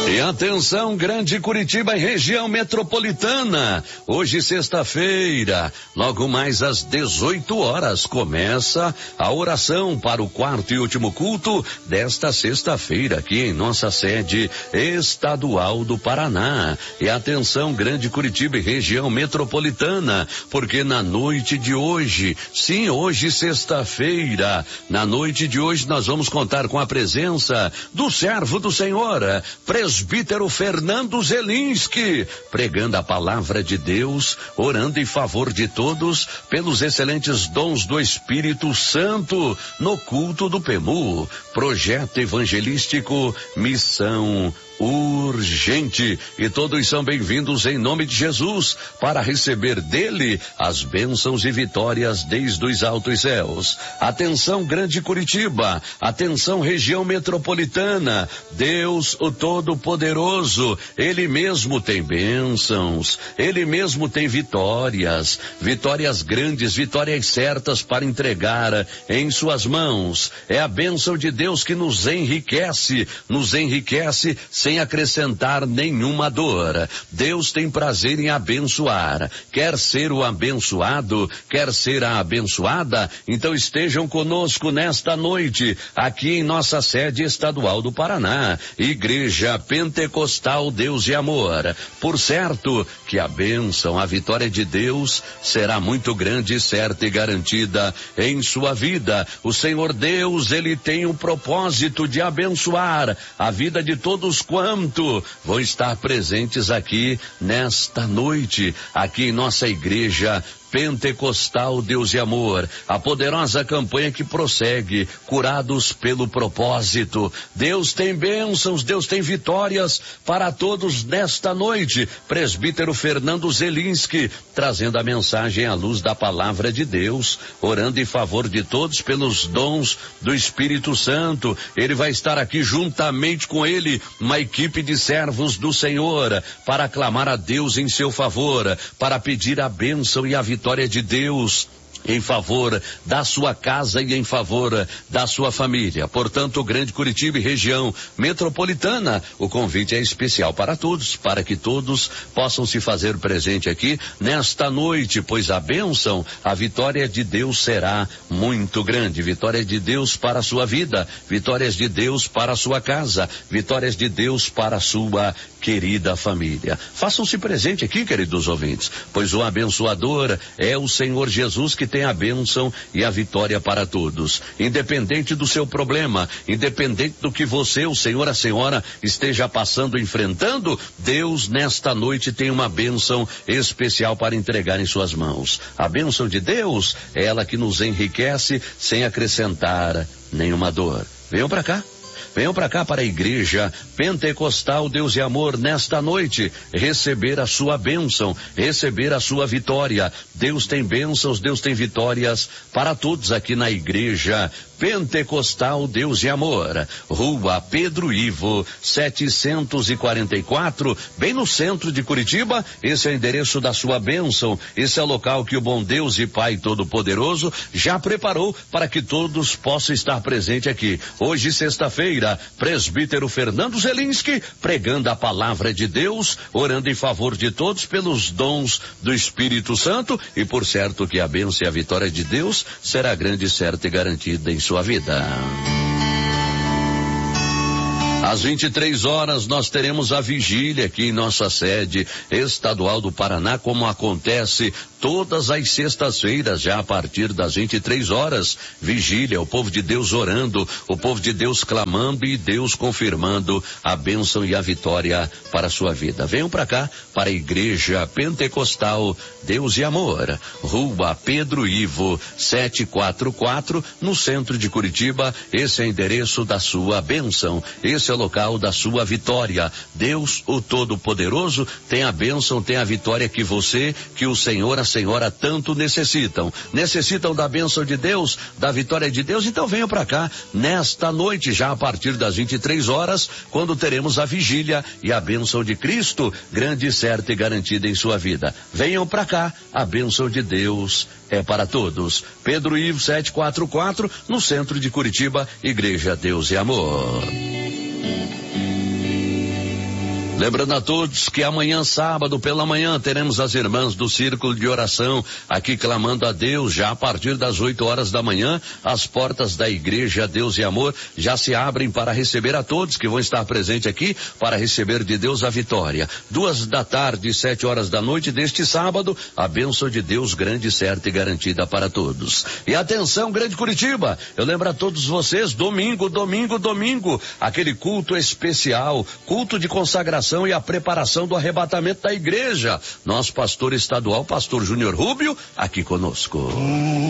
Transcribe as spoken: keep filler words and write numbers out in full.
E atenção, Grande Curitiba e região metropolitana. Hoje, sexta-feira, logo mais às dezoito horas, começa a oração para o quarto e último culto desta sexta-feira aqui em nossa sede estadual do Paraná. E atenção, Grande Curitiba e região metropolitana, porque na noite de hoje, sim, hoje, sexta-feira, na noite de hoje nós vamos contar com a presença do servo do Senhor, presbítero Fernando Zelinski, pregando a palavra de Deus, orando em favor de todos pelos excelentes dons do Espírito Santo no culto do P E M U, projeto evangelístico Missão Urgente. E todos são bem-vindos em nome de Jesus para receber dele as bênçãos e vitórias desde os altos céus. Atenção, Grande Curitiba, atenção, região metropolitana, Deus o Todo-Poderoso, ele mesmo tem bênçãos, ele mesmo tem vitórias, vitórias grandes, vitórias certas para entregar em suas mãos. É a bênção de Deus que nos enriquece, nos enriquece sem acrescentar nenhuma dor. Deus tem prazer em abençoar. Quer ser o abençoado, quer ser a abençoada? Então estejam conosco nesta noite, aqui em nossa sede estadual do Paraná, Igreja Pentecostal Deus e Amor. Por certo que a bênção, a vitória de Deus será muito grande, certa e garantida em sua vida. O Senhor Deus, ele tem um propósito de abençoar a vida de todos quanto vão estar presentes aqui nesta noite, aqui em nossa igreja Pentecostal Deus e Amor, a poderosa campanha que prossegue, curados pelo propósito. Deus tem bênçãos, Deus tem vitórias para todos nesta noite. Presbítero Fernando Zelinski, trazendo a mensagem à luz da palavra de Deus, orando em favor de todos pelos dons do Espírito Santo. Ele vai estar aqui juntamente com ele, uma equipe de servos do Senhor, para clamar a Deus em seu favor, para pedir a bênção e a vitória Vitória de Deus em favor da sua casa e em favor da sua família. Portanto, Grande Curitiba e região metropolitana, o convite é especial para todos, para que todos possam se fazer presente aqui nesta noite, pois a bênção, a vitória de Deus será muito grande. Vitória de Deus para a sua vida, vitórias de Deus para a sua casa, vitórias de Deus para a sua querida família. Façam-se presente aqui, queridos ouvintes, pois o abençoador é o Senhor Jesus, que tem a bênção e a vitória para todos. Independente do seu problema, independente do que você, o Senhor, a Senhora esteja passando, enfrentando, Deus nesta noite tem uma bênção especial para entregar em suas mãos. A bênção de Deus é ela que nos enriquece sem acrescentar nenhuma dor. Venham para cá. Venham para cá, para a Igreja Pentecostal Deus e Amor, nesta noite, receber a sua bênção, receber a sua vitória. Deus tem bênçãos, Deus tem vitórias para todos aqui na Igreja Pentecostal Deus e Amor, Rua Pedro Ivo, setecentos e quarenta e quatro, bem no centro de Curitiba. Esse é o endereço da sua bênção, esse é o local que o bom Deus e Pai Todo-Poderoso já preparou para que todos possam estar presentes aqui. Hoje, sexta-feira, presbítero Fernando Zelinski, pregando a palavra de Deus, orando em favor de todos pelos dons do Espírito Santo, e por certo que a bênção e a vitória de Deus será grande, certa e garantida em sua vida. Às vinte e três horas nós teremos a vigília aqui em nossa sede estadual do Paraná, como acontece todas as sextas-feiras, já a partir das vinte e três horas. Vigília, o povo de Deus orando, o povo de Deus clamando e Deus confirmando a bênção e a vitória para a sua vida. Venham para cá, para a Igreja Pentecostal Deus e Amor, Rua Pedro Ivo, setecentos e quarenta e quatro, no centro de Curitiba. Esse é o endereço da sua bênção, esse é o local da sua vitória. Deus, o Todo-Poderoso, tem a bênção, tem a vitória que você, que o Senhor, a Senhora tanto necessitam. Necessitam da bênção de Deus, da vitória de Deus? Então venham para cá nesta noite, já a partir das vinte e três horas, quando teremos a vigília e a bênção de Cristo, grande, certa e garantida em sua vida. Venham para cá, a bênção de Deus é para todos. Pedro Ivo, setecentos e quarenta e quatro, no centro de Curitiba, Igreja Deus e Amor. Lembrando a todos que amanhã, sábado, pela manhã, teremos as irmãs do Círculo de Oração aqui clamando a Deus. Já a partir das oito horas da manhã, as portas da Igreja Deus e Amor já se abrem para receber a todos que vão estar presentes aqui para receber de Deus a vitória. Duas da tarde, sete horas da noite deste sábado, a bênção de Deus grande, certa e garantida para todos. E atenção, Grande Curitiba, eu lembro a todos vocês, domingo, domingo, domingo, aquele culto especial, culto de consagração e a preparação do arrebatamento da igreja. Nosso pastor estadual, pastor Júnior Rubio, aqui conosco.